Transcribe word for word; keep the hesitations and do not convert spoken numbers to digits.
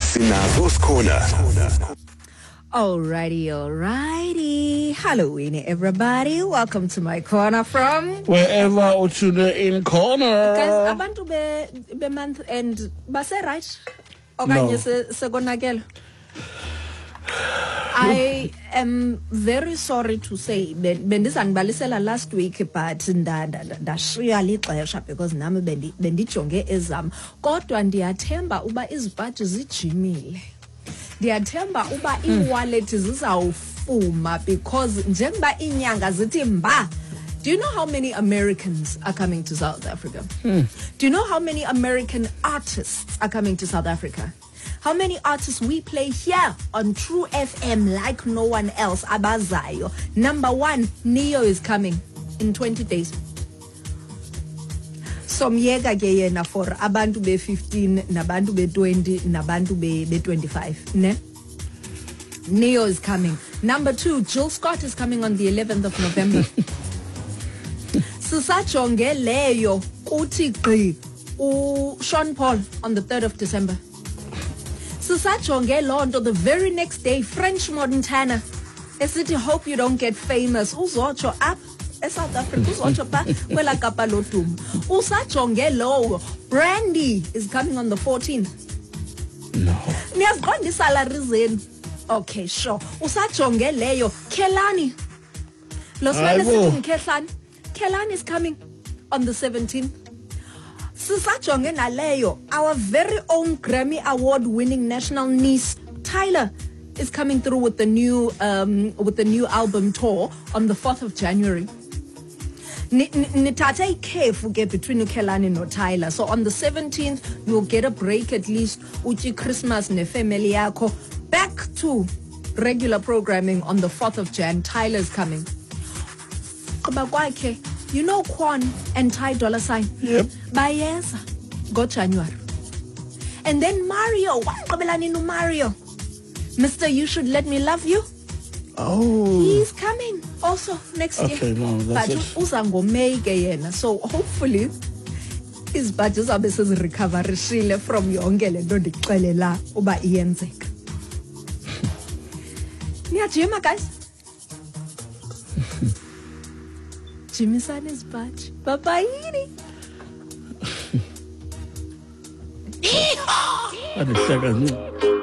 Sinago's Corner. Alrighty, alrighty. Halloween, everybody. Welcome to my corner from wherever or to the in corner. Guys, abantu be be month end base right? Okanye se sekonakela. I am very sorry to say bendizanibalisela last week but ndashiya lixesha because nami bendi bendijonge ezam kodwa ndiyathemba uba izibhaji zijimile. Ndiyathemba uba iwallet zizawufuma because njengoba inyanga zithi mba. Do you know how many Americans are coming to South Africa? Hmm. Do you know how many American artists are coming to South Africa? How many artists we play here on True F M like no one else? Abazayo. Number one, Neo is coming in twenty days. Somyeka ke yena for abantu be fifteen, nabantu be twenty, nabantu be be twenty-five. Ne? Neo is coming. Number two, Jill Scott is coming on the eleventh of November. Sisajonge leyo kuthi gqi u Sean Paul on the third of December. Sisajonge lonto the very next day French Montana esithi hope you don't get famous uzotsho up eSouth Africa uzotsho pa kwela kapa lodumo usajonge lowo Brandy is coming on the fourteenth. No. Niyaziqonda salary zenu. Okay, sure. Usajonge leyo Kelani. Lo smele sithi Kelani. Kelani is coming on the seventeenth. Sisajonge naleyo, our very own Grammy Award winning national niece Tyler is coming through with the new um with the new album tour on the fourth of January. Nitata ikhefu ke between Kelani no Tyler. So on the seventeenth you'll get a break at least uchi Christmas ne family yakho. Back to regular programming on the fourth of Jan. Tyler's coming. You know Quan and Ty Dolla Sign? Yep. Bayeza, go January. And then Mario, no Mario. Mister You Should Let Me Love You. Oh. He's coming also next okay, year. No, that's it. Uzango May so hopefully his budgets are being recovered from yonke le nto ndixelela uba iyenzeka. Niyajima guys. Jimmy San is batch. Bye-bye. That is second.